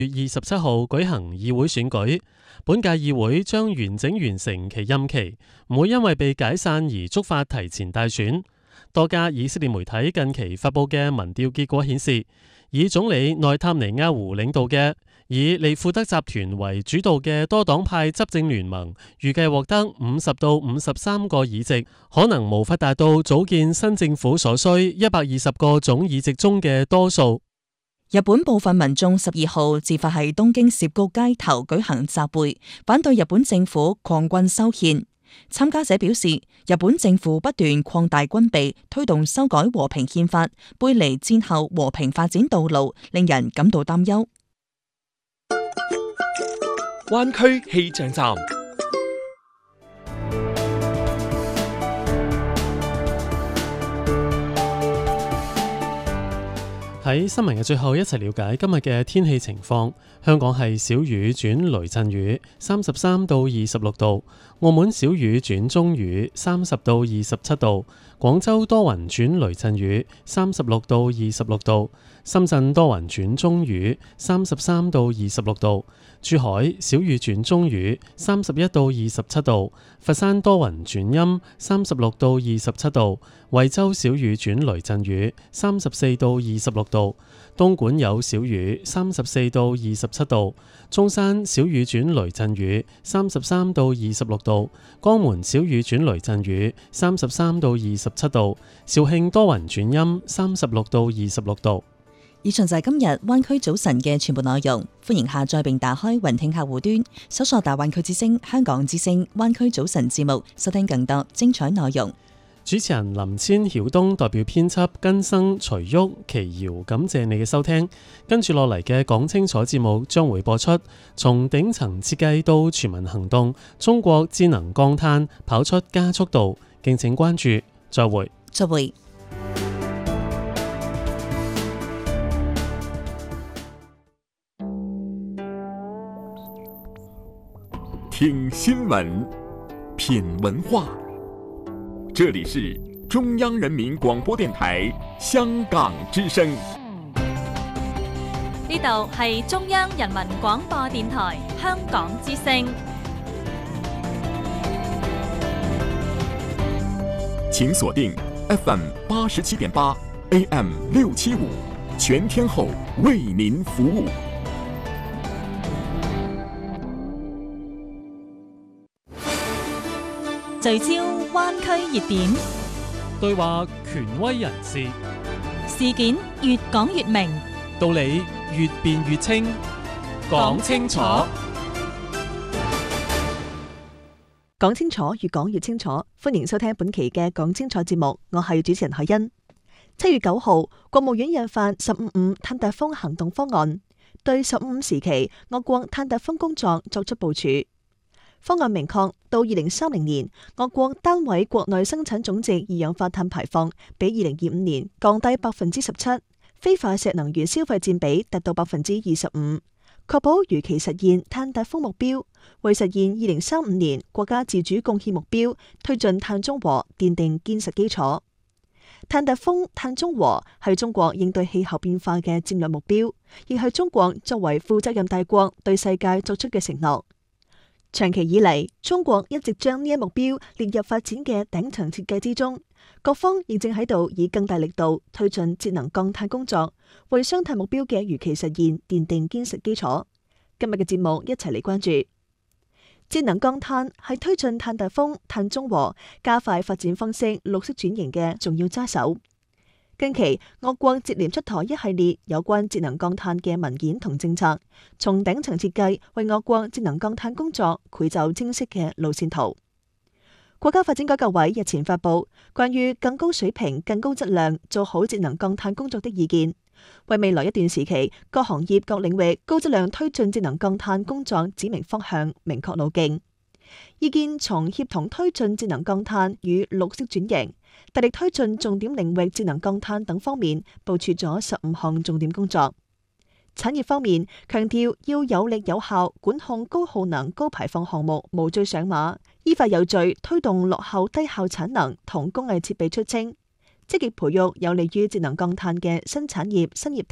月27號舉行議會選舉，本屆議會將完整完成其任期，唔會因為被解散而觸發提前大選。多家以色列媒體近期發佈嘅民調結果顯示，以總理內塔尼亞胡領導嘅以利庫德集團為主導嘅多黨派執政聯盟，預計獲得50到53個議席，可能無法達到組建新政府所需120個總議席中嘅多數。 日本部分民眾12號自發喺東京澀谷街頭舉行集會，反對日本政府狂軍修憲。參加者表示，日本政府不斷擴大軍備，推動修改和平憲法，背離戰後和平發展道路，令人感到擔憂。 灣區氣象站。 喺新聞嘅最後，一齊了解今日嘅天氣情況。香港係小雨轉雷陣雨，33到26度；澳門小雨轉中雨，30到27度；廣州多雲轉雷陣雨，36到26度；深圳多雲轉中雨，33到26度；珠海小雨轉中雨，31到27度；佛山多雲轉陰，36到27度；惠州小雨轉雷陣雨，34到26度；東莞有小雨，34到27度；中山小雨轉雷陣雨，33到26度；江門小雨轉雷陣雨，33到27度；肇慶多雲轉陰，36到26度。 以上就係今日灣區早晨嘅全部內容，歡迎下載並打開雲聽客戶端，搜索大灣區之聲、香港之聲、灣區早晨節目，收聽更多精彩內容。 主持人林千曉東代表編輯根生、徐旭、奇瑤，感謝你嘅收聽。跟住落嚟嘅講清楚節目將會播出，從頂層設計到全民行動，中國智能鋼炭跑出加速度，敬請關注。再會。 再會。 聽新聞，品文化。這裡是中央人民廣播電台香港之聲。 呢度係中央人民廣播電台香港之聲。 請鎖定 FM 87.8 AM 675，全天候為您服務。 聚焦灣區熱點， 對話權威人士， 事件越講越明， 道理越辯越清，講清楚。 講清楚，越講越清楚。歡迎收聽本期嘅講清楚節目，我係主持人海欣。7月9號，國務院印發15.5碳達峰行動方案，對15.5時期我國碳達峰工作作出部署。方案明確，到2030年，我國單位國內生產總值二氧化碳排放比2025年降低17%，非化石能源消費佔比達到25%，確保如期實現碳達峰目標，為實現2035年國家自主貢獻目標推進碳中和奠定堅實基礎。碳達峰、碳中和係中國應對氣候變化嘅戰略目標，亦係中國作為負責任大國對世界作出嘅承諾。長期以嚟，中國一直將呢一目標列入發展嘅頂層設計之中，各方亦正喺度以更大力度推進節能降碳工作，為雙碳目標嘅如期實現奠定堅實基礎。今日嘅節目一齊嚟關注節能降碳係推進碳達峰、碳中和、加快發展方式綠色轉型嘅重要揸手。近期，我國接連出台一系列有關節能降碳嘅文件同政策，從頂層設計為我國節能降碳工作繪就清晰嘅路線圖。國家發展改革委日前發布關於更高水平、更高質量做好節能降碳工作的意見，為未來一段時期各行業各領域高質量推進節能降碳工作指明方向、明確路徑。意見從協同推進節能降碳與綠色轉型、大力推進重點領域節能降碳等方面部署咗15項重點工作。產業方面，強調要有力有效管控高耗能高排放項目無序上馬，依法有序推動落後低效產能同工藝設備出清，積極培育有利於節能降碳嘅新產業新業態，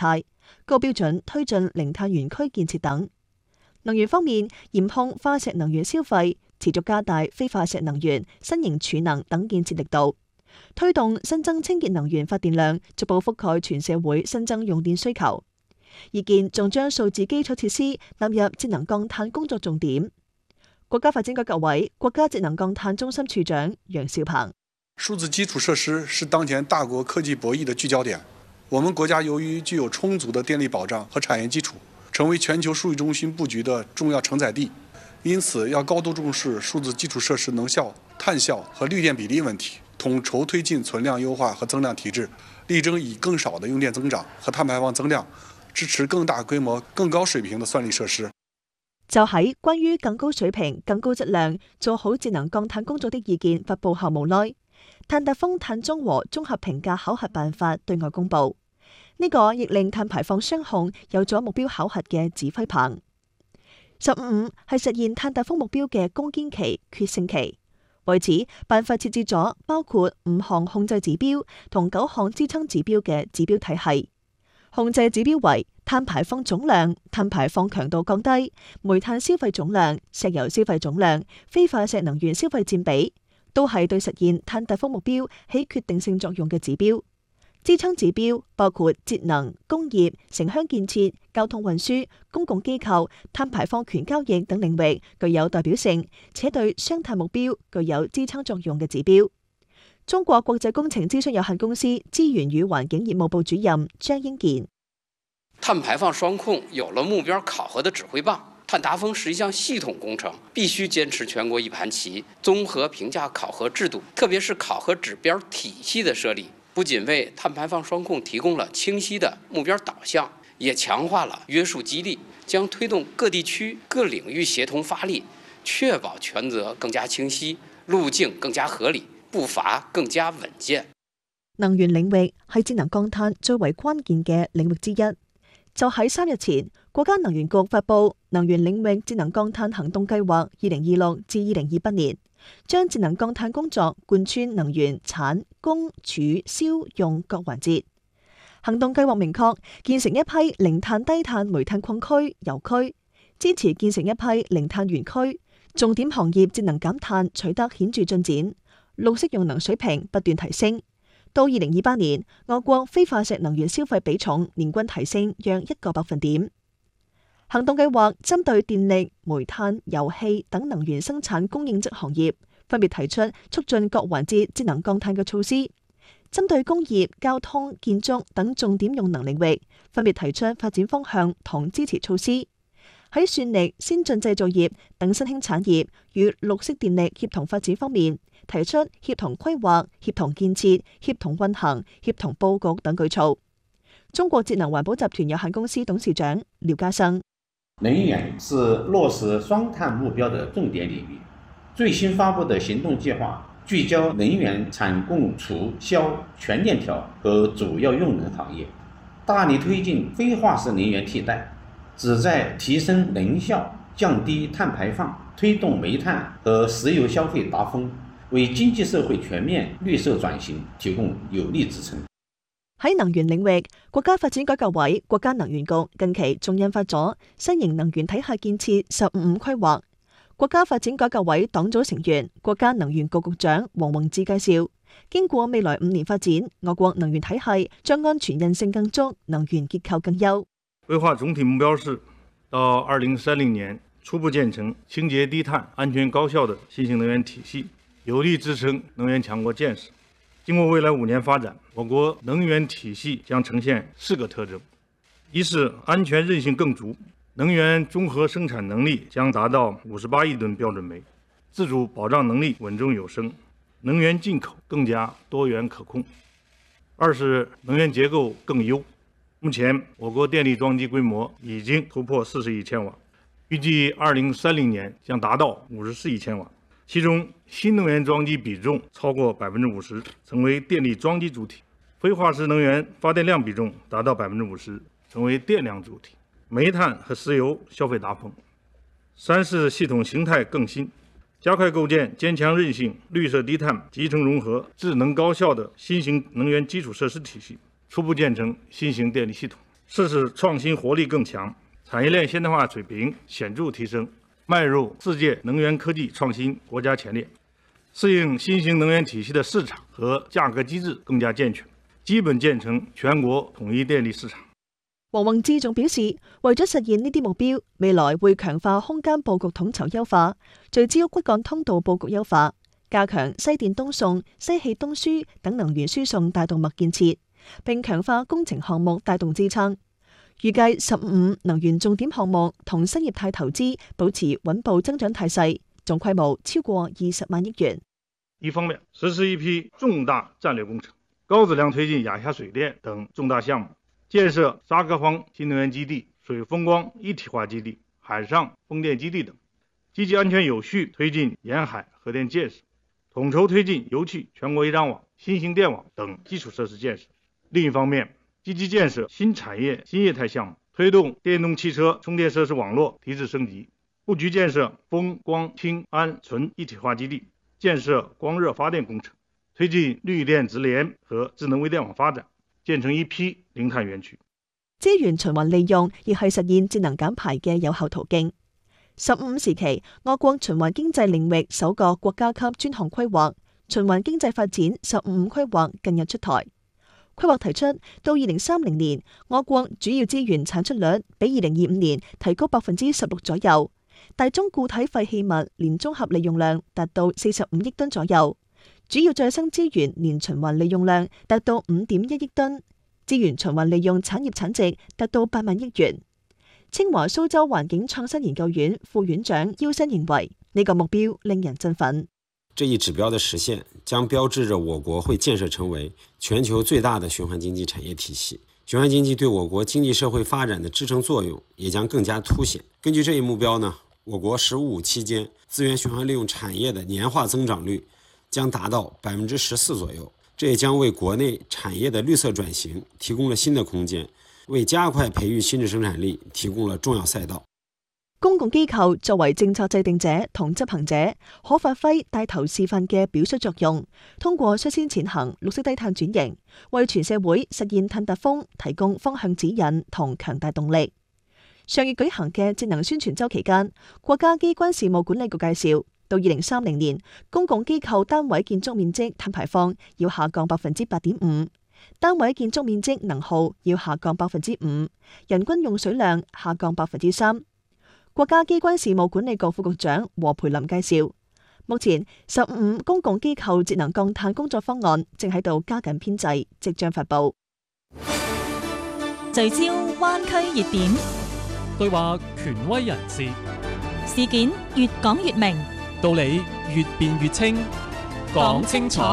高標準推進零碳園區建設等。能源方面，嚴控化石能源消費，持續加大非化石能源、新型儲能等建設力度，推動新增清潔能源發電量逐步覆蓋全社會新增用電需求。意見仲將數字基礎設施納入節能降碳工作重點。國家發展改革委國家節能降碳中心處長楊兆鵬： 數字基礎設施是當前大國科技博弈的聚焦點。我們國家由於具有充足的電力保障和產業基礎，成為全球數據中心佈局的重要承載地，因此要高度重視數字基礎設施能效、碳效和綠電比例問題，統籌推進存量優化和增量提質，力爭以更少的用電增長和碳排放增量，支持更大規模、更高水平的算力設施。 就喺關於更高水平、更高質量做好節能降碳工作的意見發布後無耐，碳達峰碳中和綜合評價考核辦法對外公佈。呢個亦令碳排放雙控有咗目標考核嘅指揮棒。15係實現碳達峰目標嘅攻堅期、決勝期。為此，辦法設置咗包括5項控制指標同9項支撐指標嘅指標體系。控制指標為碳排放總量、碳排放強度降低、煤炭消費總量、石油消費總量、非化石能源消費佔比，都係對實現碳達峰目標起決定性作用嘅指標。支撐指標包括節能、工業、城鄉建設、交通運輸、公共機構、碳排放權交易等領域具有代表性，且對雙碳目標具有支撐作用嘅指標。中國國際工程諮詢有限公司資源與環境業務部主任張英健： 碳排放雙控有了目標考核的指揮棒，碳達峰是一項系統工程，必須堅持全國一盤棋，綜合評價考核制度，特別是考核指標體系的設立，不僅為碳排放雙控提供了清晰的目標導向，也強化了約束激勵，將推動各地區各領域協同發力，確保權責更加清晰，路徑更加合理，步伐更加穩健。 能源領域係節能降碳最為關鍵嘅領域之一。就喺3日前，國家能源局發布能源領域節能降碳行動計劃2026至2028年，將節能降碳工作貫穿能源產、供、儲、銷、用各環節。行動計劃明確建成一批零碳低碳煤炭礦區、油區，支持建成一批零碳園區，重點行業節能減碳取得顯著進展，綠色用能水平不斷提升。到2028年，我國非化石能源消費比重年均提升約1個百分點。行動計劃針對電力、煤炭、油氣等能源生產供應側行業，分別提出促進各環節節能降碳嘅措施；針對工業、交通、建築等重點用能領域，分別提出發展方向同支持措施。喺算力、先進製造業等新興產業與綠色電力協同發展方面，提出協同規劃、協同建設、協同運行、協同佈局等舉措。中國節能環保集團有限公司董事長廖家生： 能源是落實雙碳目標的重點領域，最新發布的行動計劃聚焦能源產、供、儲、銷全鏈條和主要用能行業，大力推進非化石能源替代，旨在提升能效、降低碳排放，推動煤炭和石油消費達峰，為經濟社會全面綠色轉型提供有力支撐。 喺能源領域，國家發展改革委、國家能源局近期仲印發咗新型能源體系建設15規劃。國家發展改革委黨組成員、國家能源局局長王宏志介紹，經過未來5年發展，我國能源體系將安全韌性更足，能源結構更優。 規劃總體目標是到2030年初步建成清潔低碳、安全高效的新型能源體系，有力支撐能源強國建設。經過未來5年發展，我國能源體系將呈現4個特徵：一是安全韌性更足，能源綜合生產能力將達到58億噸標準煤，自主保障能力穩中有升，能源進口更加多元可控；二是能源結構更優，目前我國電力裝機規模已經突破40億千瓦，預計2030年將達到54億千瓦。其中，新能源裝機比重超過50%，成為電力裝機主體；非化石能源發電量比重達到50%，成為電量主體；煤炭和石油消費達峰。三是系統形態更新，加快構建堅強韌性、綠色低碳、集成融合、智能高效的新型能源基礎設施體系，初步建成新型電力系統， 使創新活力更強，產業鏈現代化水平顯著提升，邁入世界能源科技創新國家前列，適應新型能源體系的市場和價格機制更加健全，基本建成全國統一電力市場。 黃宏志仲表示，為咗實現呢啲目標，未來會強化空間佈局統籌優化，聚焦骨幹通道佈局優化，加強西電東送、西氣東輸等能源輸送帶動脈建設，並強化工程項目帶動支撐。預計15能源重點項目同新業態投資保持穩步增長態勢，總規模超過20萬億元。 一方面，實施一批重大戰略工程，高質量推進亞下水電等重大項目，建設沙科坊新能源基地、水風光一體化基地、海上風電基地等，積極安全有序推進沿海核電建設，統籌推進油氣全國一張網、新型電網等基礎設施建設。另一方面，積極建設新產業新業態項目，推動電動汽車充電設施網絡提質升級，布局建設風光氫氨醇一體化基地，建設光熱發電工程，推進綠電直聯和智能微電網發展，建成一批零碳園區。 資源循環利用亦係實現節能減排嘅有效途徑。15時期，我國循環經濟領域首個國家級專項規劃《循環經濟發展15規劃》近日出台。規劃提出，到2030年，我國主要資源產出率比2025年提高16%左右，大宗固體廢棄物年綜合利用量達到45億噸左右，主要再生資源年循環利用量達到5.1億噸，資源循環利用產業產值達到8萬億元。清華蘇州環境創新研究院副院長邱新認為，呢個目標令人振奮。 這一指標的實現，將標誌着我國會建設成為全球最大的循環經濟產業體系。循環經濟對我國經濟社會發展的支撐作用也將更加凸顯。根據這一目標呢，我國“十五五”期間資源循環利用產業的年化增長率將達到14%左右。這也將為國內產業的綠色轉型提供了新的空間，為加快培育新質生產力提供了重要賽道。 公共機構作為政策制定者同執行者，可發揮帶頭示範嘅表率作用，通過率先前行綠色低碳轉型，為全社會實現碳達峰提供方向指引同強大動力。上月舉行嘅節能宣傳週期間，國家機關事務管理局介紹，到2030年，公共機構單位建築面積碳排放要下降8.5%，單位建築面積能耗要下降5%，人均用水量下降3%。國家機關事務管理局副局長何培林介紹，目前15公共機構節能降碳工作方案正喺度加緊編製，即將發布。 聚焦灣區熱點， 對話權威人士， 事件越講越明， 道理越辯越清，講清楚。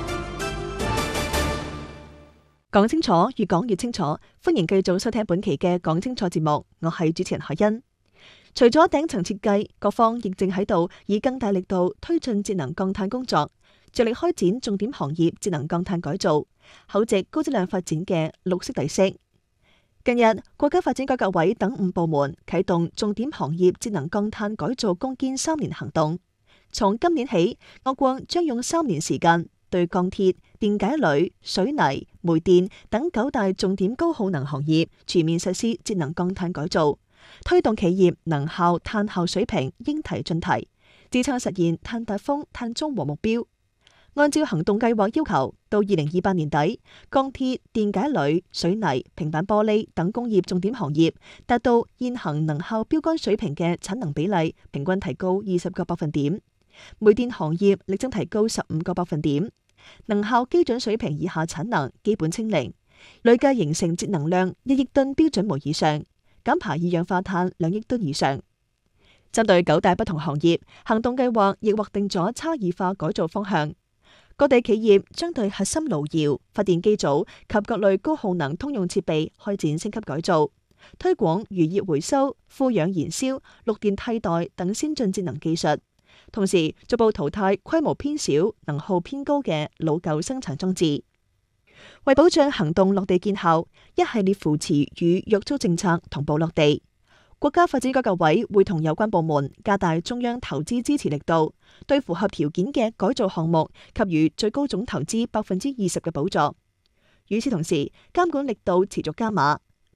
講清楚，越講越清楚。歡迎繼續收聽本期嘅講清楚節目，我係主持人海欣。除咗頂層設計，各方亦正喺度以更大力度推進節能降碳工作，着力開展重點行業節能降碳改造，厚植高質量發展嘅綠色底色。近日，國家發展改革委等5部門啟動重點行業節能降碳改造攻堅3年行動。從今年起，我國將用3年時間對鋼鐵、電解鋁、水泥、煤電等9大重點高耗能行業全面實施節能降碳改造。推動企業能效碳效水平應提進提，支撐實現碳達峰、碳中和目標。按照行動計劃要求，到2028年底，鋼鐵、電解鋁、水泥、平板玻璃等工業重點行業達到現行能效標杆水平嘅產能比例平均提高20個百分點，煤電行業力爭提高15個百分點，能效基準水平以下產能基本清零，累計形成節能量1億噸標準煤以上，減排二氧化碳2億噸以上。針對9大不同行業，行動計劃亦劃定咗差異化改造方向。各地企業將對核心爐窯、發電機組及各類高耗能通用設備開展升級改造，推廣餘熱回收、負氧燃燒、綠電替代等先進節能技術，同時逐步淘汰規模偏小、能耗偏高嘅老舊生產裝置。為保障行動落地見效，一系列扶持與約束政策同步落地。國家發展改革委會同有關部門加大中央投資支持力度，對符合條件嘅改造項目給予最高總投資20%嘅補助。與此同時，監管力度持續加碼，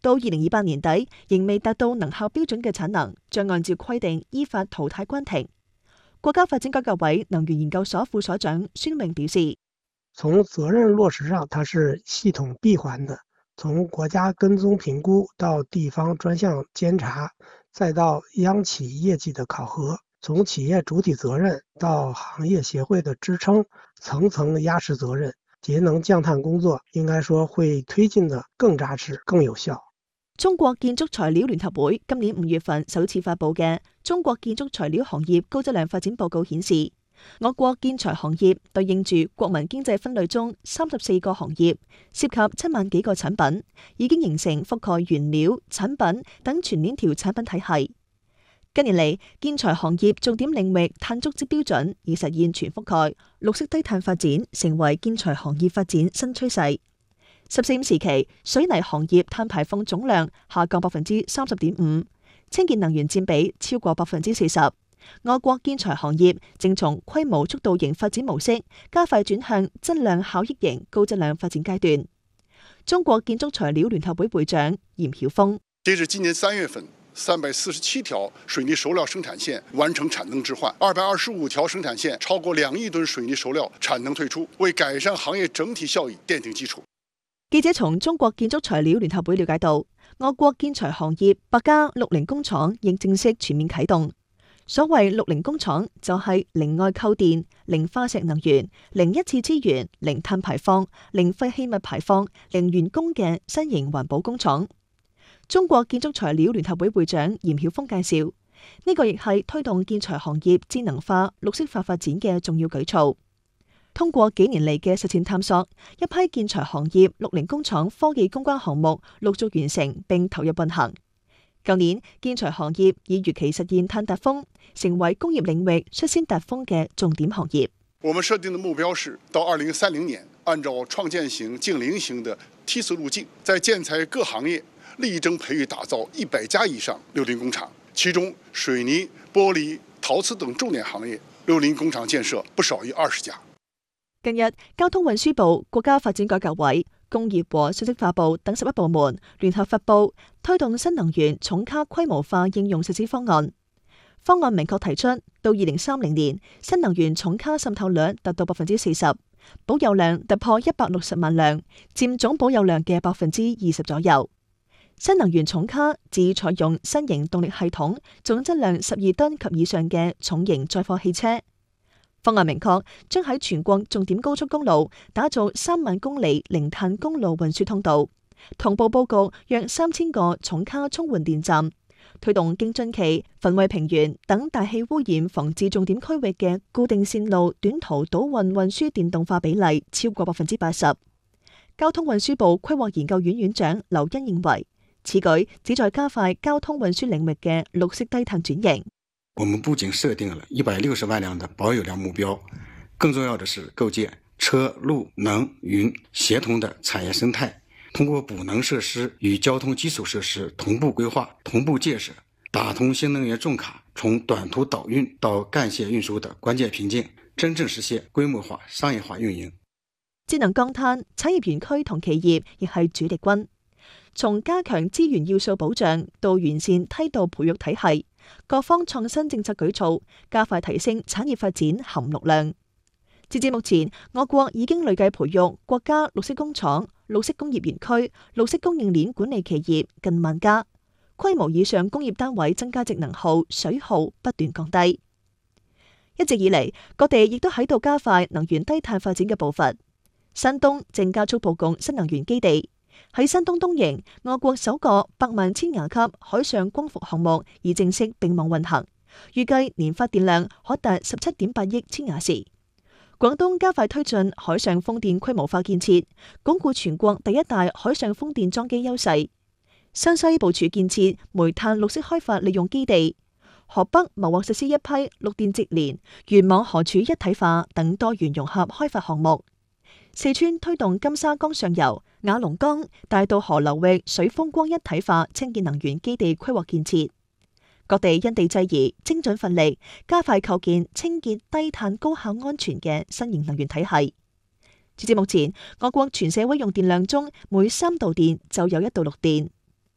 到2028年底仍未達到能效標準嘅產能，將按照規定依法淘汰關停。國家發展改革委能源研究所副所長孫穎表示， 從責任落實上，它是系統閉環的，從國家跟蹤評估到地方專項監察，再到央企業績的考核，從企業主體責任到行業協會的支撐，層層壓實責任，節能降碳工作應該說會推進得更扎實、更有效。 中國建築材料聯合會今年5月份首次發布嘅《中國建築材料行業高質量發展報告》顯示，我國建材行業對應住國民經濟分類中34個行業，涉及7萬幾個產品，已經形成覆蓋原料、產品等全鏈條產品體系。近年嚟，建材行業重點領域碳足跡標準已實現全覆蓋，綠色低碳發展成為建材行業發展新趨勢。14.5時期，水泥行業碳排放總量下降30.5%，清潔能源佔比超過40%。我國建材行業正從規模速度型發展模式，加快轉向質量效益型高質量發展階段。中國建築材料聯合會會長嚴曉峰： 截至今年3月份，347條水泥熟料生產線完成產能置換，225條生產線超過2億噸水泥熟料產能退出，為改善行業整體效益奠定基礎。 記者從中國建築材料聯合會了解到，我國建材行業百家60工廠應正式全面啟動。所謂60工廠就係零外購電、零化石能源、零一次資源、零碳排放、零廢棄物排放、零員工嘅新型環保工廠。中國建築材料聯合會會長嚴曉峰介紹，呢個亦係推動建材行業智能化、綠色化發展嘅重要舉措。通過幾年嚟嘅實踐探索，一批建材行業60工廠科技攻關項目陸續完成並投入運行。舊年建材行業已如期實現碳達峰，成為工業領域率先達峰嘅重點行業。 我們設定的目標是到2030年，按照創建型、淨零型的梯次路徑，在建材各行業力爭培育打造100家以上60工廠，其中水泥、玻璃、陶瓷等重點行業60工廠建設不少於20家。 近日，交通運輸部、國家發展改革委、工業和信息化部等11部門聯合發布推動新能源重卡規模化應用實施方案。方案明確提出，到2030年，新能源重卡滲透率達到40%，保有量突破160萬輛，佔總保有量嘅20%左右。新能源重卡指採用新型動力系統、總質量12噸及以上嘅重型載貨汽車。方案明確將喺全國重點高速公路打造3萬公里零碳公路運輸通道，同步佈局約3000個重卡充換電站，推動京津冀、汾渭平原等大氣污染防治重點區域嘅固定線路短途島運運輸電動化比例超過80%。交通運輸部規劃研究院院長劉欣認為，此舉旨在加快交通運輸領域嘅綠色低碳轉型。 我們不僅設定了160萬輛的保有量目標，更重要的是構建車路能雲協同的產業生態，通過補能設施與交通基礎設施同步規劃、同步建設，打通新能源重卡從短途島運到幹線運輸的關鍵瓶頸，真正實現規模化、商業化運營。 節能降碳，產業園區同企業亦係主力軍。從加強資源要素保障到完善梯度培育體系，各方創新政策舉措，加快提升產業發展含綠量。截至目前，我國已經累計培育國家綠色工廠、綠色工業園區、綠色供應鏈管理企業近萬家，規模以上工業單位增加值能耗、水耗不斷降低。一直以嚟，各地亦都喺度加快能源低碳發展嘅步伐。山東正加速佈局新能源基地。喺山東東營，我國首個100萬千瓦級海上光伏項目已正式併網運行，預計年發電量可達17.8億千瓦時。廣東加快推進海上風電規模化建設，鞏固全國第一大海上風電裝機優勢。山西部署建設煤炭綠色開發利用基地，河北謀劃實施一批綠電直連、原網河儲一體化等多元融合開發項目。四川推動金沙江上游、雅砻江、大渡河流域水風光一體化清潔能源基地規劃建設。各地因地制宜，精準奮力，加快構建清潔、低碳、高效、安全嘅新型能源體系。截至目前，我國全社會用電量中每3度電就有1度綠電。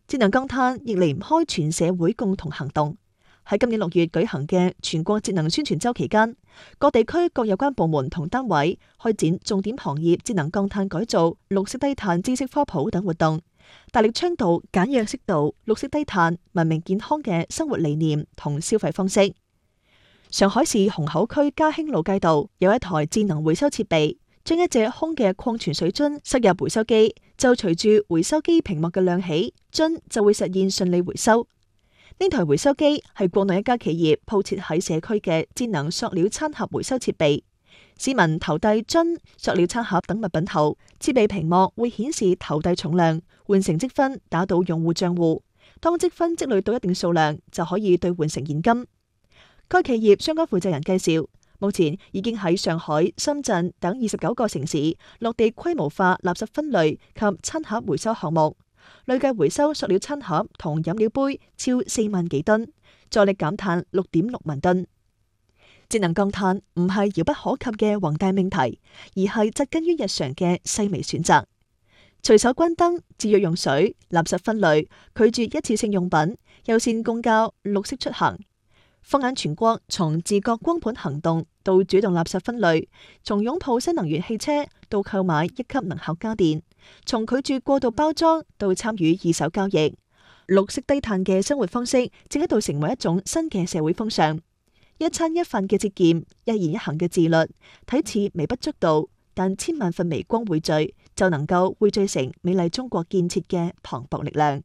節能降碳亦離唔開全社會共同行動。喺今年6月舉行嘅全國節能宣傳週期間，各地區各有關部門同單位開展重點行業節能降碳改造、綠色低碳知識科普等活動，大力倡導簡約適度、綠色低碳、文明健康嘅生活理念同消費方式。上海市虹口區嘉興路街道有一台智能回收設備，將一隻空嘅礦泉水樽塞入回收機，就隨住回收機屏幕嘅亮起，樽就會實現順利回收。呢台回收機係國內一家企業鋪設喺社區嘅智能塑料餐盒回收設備。市民投遞樽、塑料餐盒等物品後，設備屏幕會顯示投遞重量，換成積分打到用戶賬戶。當積分積累到一定數量，就可以兌換成現金。該企業相關負責人介紹，目前已經喺上海、深圳等29個城市落地規模化垃圾分類及餐盒回收項目。累計回收塑料餐盒同飲料杯超4萬幾噸，助力減碳6.6萬噸。節能降碳唔係遙不可及嘅宏大命題，而係扎根於日常嘅細微選擇。隨手關燈、節約用水、垃圾分類、拒絕一次性用品、優先公交、綠色出行。放眼全國，從自覺光盤行動到主動垃圾分類，從擁抱新能源汽車到購買1級能效家電，從拒絕過度包裝到參與二手交易，綠色低碳嘅生活方式正喺度成為一種新嘅社會風尚。一餐一飯嘅節儉，一言一行嘅自律，睇似微不足道，但千萬份微光匯聚，就能夠匯聚成美麗中國建設嘅磅礴力量。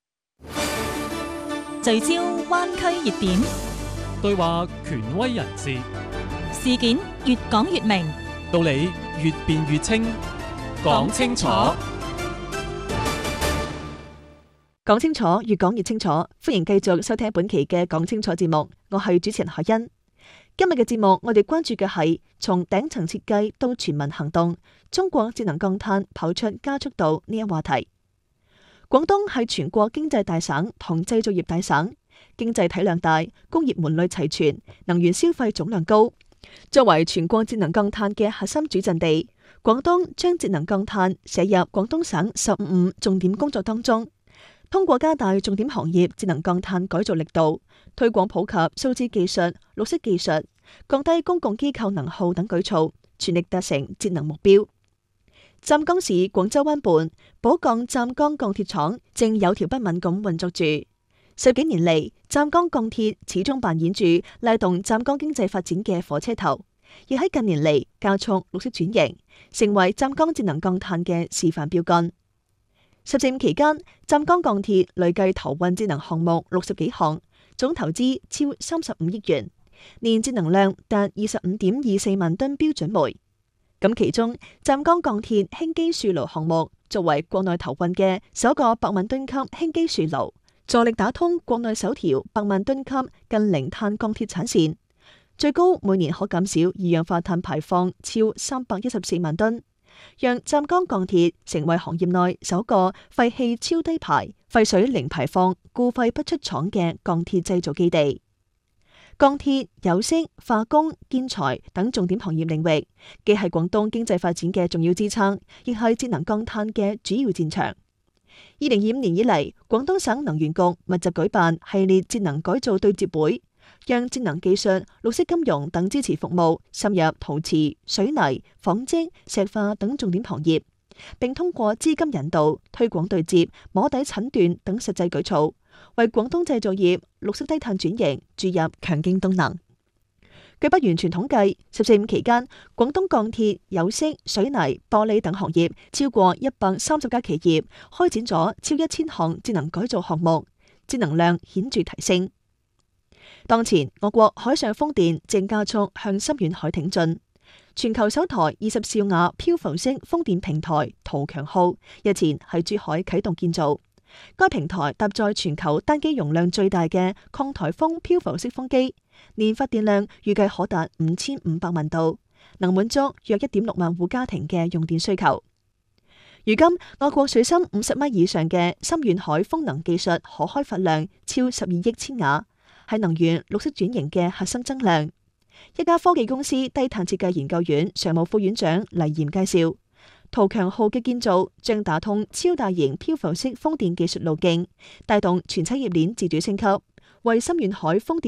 聚焦灣區熱點， 對話權威人士， 事件越講越明， 道理越辯越清，講清楚。 講清楚，越講越清楚。歡迎繼續收聽本期嘅講清楚節目，我係主持人海欣。今日嘅節目，我哋關注嘅係從頂層設計到全民行動，中國節能降碳跑出加速度呢一話題。廣東係全國經濟大省同製造業大省，經濟體量大，工業門類齊全，能源消費總量高。作為全國節能降碳嘅核心主陣地，廣東將節能降碳寫入廣東省15重點工作當中。通過加大重點行業節能降碳改造力度，推廣普及數字技術、綠色技術，降低公共機構能耗等舉措，全力達成節能目標。湛江市廣州灣畔寶鋼湛江鋼鐵廠正有條不紊咁運作住。10幾年嚟，湛江鋼鐵始終扮演住拉動湛江經濟發展嘅火車頭，亦喺近年嚟加速綠色轉型，成為湛江節能降碳嘅示範標杆。14.5期間，湛江鋼鐵累計投運節能項目60幾項，總投資超35億元，年節能量達25.24萬噸標準煤。咁其中，湛江鋼鐵氫基樹爐項目作為國內投運嘅首個100萬噸級氫基樹爐，助力打通國內首條100萬噸級近零碳鋼鐵產線，最高每年可減少二氧化碳排放超314萬噸。讓湛江鋼鐵成為行業內首個廢氣超低排、廢水零排放、固廢不出廠嘅鋼鐵製造基地。鋼鐵、有色、化工、建材等重點行業領域，既係廣東經濟發展嘅重要支撐，亦係節能降碳嘅主要戰場。2025年以嚟，廣東省能源局密集舉辦系列節能改造對接會，讓節能技術、綠色金融等支持服務深入陶瓷、水泥、紡織、石化等重點行業，並通過資金引導、推廣對接、摸底診斷等實際舉措，為廣東製造業綠色低碳轉型注入強勁動能。據不完全統計，14.5期間，廣東鋼鐵、有色、水泥、玻璃等行業超過130家企業開展咗超1000項節能改造項目，節能量顯著提升。當前，我國海上風電正加速向深遠海挺進。全球首台20兆瓦漂浮式風電平台圖強號日前喺珠海啟動建造。該平台搭載全球單機容量最大嘅抗颱風漂浮式風機，年發電量預計可達5500萬度，能滿足約1.6萬戶家庭嘅用電需求。如今，我國水深50米以上嘅深遠海風能技術可開發量超12億千瓦，係能源綠色轉型嘅核心增量。一家科技公司低碳設計研究院常務副院長黎炎介紹， 圖強號嘅建造將打通超大型漂浮式風電技術路徑，帶動全產業鏈自主升級，為深遠海風電